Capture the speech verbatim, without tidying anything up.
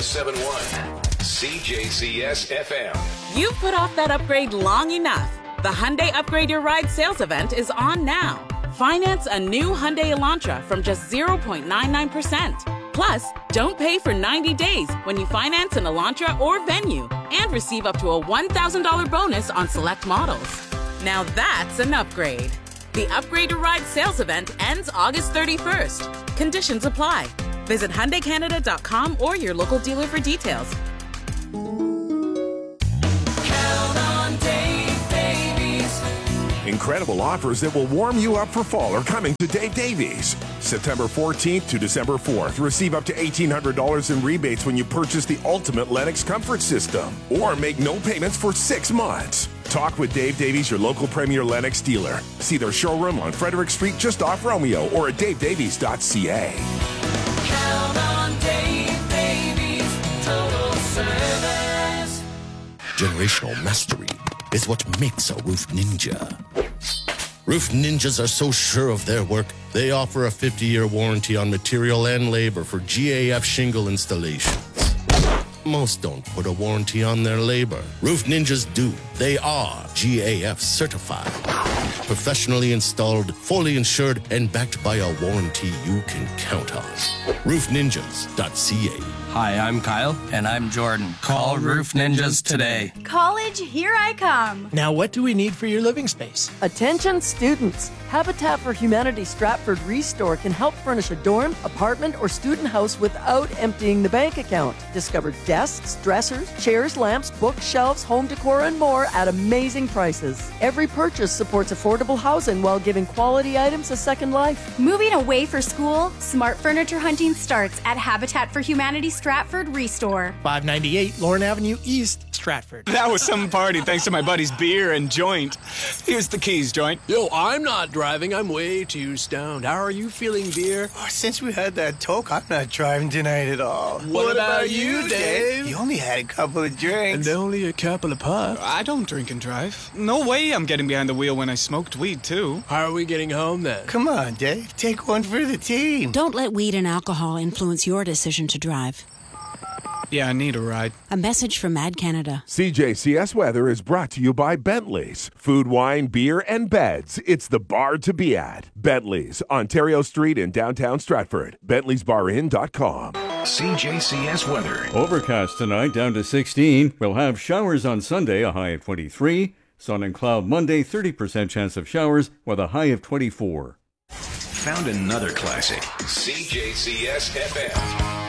seven one. C J C S F M. You've put off that upgrade long enough. The Hyundai Upgrade Your Ride sales event is on now. Finance a new Hyundai Elantra from just zero point nine nine percent. Plus, don't pay for ninety days when you finance an Elantra or Venue and receive up to a one thousand dollars bonus on select models. Now that's an upgrade. The Upgrade Your Ride sales event ends August thirty-first. Conditions apply. Visit Hyundai Canada dot com or your local dealer for details. Count on Dave Davies. Incredible offers that will warm you up for fall are coming to Dave Davies. September fourteenth to December fourth. Receive up to eighteen hundred dollars in rebates when you purchase the ultimate Lennox comfort system. Or make no payments for six months. Talk with Dave Davies, your local Premier Lennox dealer. See their showroom on Frederick Street just off Romeo or at dave davies dot c a. Count on Dave Davies. Total service. Generational mastery is what makes a roof ninja. Roof ninjas are so sure of their work, they offer a fifty-year warranty on material and labor for G A F shingle installations. Most don't put a warranty on their labor. Roof ninjas do. They are G A F certified. Professionally installed, fully insured, and backed by a warranty you can count on. roof ninjas dot c a. Hi, I'm Kyle. And I'm Jordan. Call Roof Ninjas today. College, here I come. Now, what do we need for your living space? Attention students. Habitat for Humanity Stratford Restore can help furnish a dorm, apartment, or student house without emptying the bank account. Discover desks, dressers, chairs, lamps, bookshelves, home decor, and more at amazing prices. Every purchase supports affordable housing while giving quality items a second life. Moving away for school? Smart furniture hunting starts at Habitat for Humanity Stratford Restore. five ninety-eight Lorne Avenue East, Stratford. That was some party thanks to my buddy's beer and joint. Here's the keys, joint. Yo, I'm not driving. I'm way too stoned. How are you feeling, dear? Oh, since we had that talk, I'm not driving tonight at all. What, what about, about you, Dave? You only had a couple of drinks. And only a couple of puffs. I don't drink and drive. No way I'm getting behind the wheel when I smoked weed, too. How are we getting home, then? Come on, Dave. Take one for the team. Don't let weed and alcohol influence your decision to drive. Yeah, I need a ride. A message from Mad Canada. C J C S Weather is brought to you by Bentley's. Food, wine, beer, and beds. It's the bar to be at. Bentley's, Ontario Street in downtown Stratford. bentley's bar inn dot com. C J C S Weather. Overcast tonight, down to sixteen. We'll have showers on Sunday, a high of twenty-three. Sun and cloud Monday, thirty percent chance of showers with a high of twenty-four. Found another classic. C J C S F M.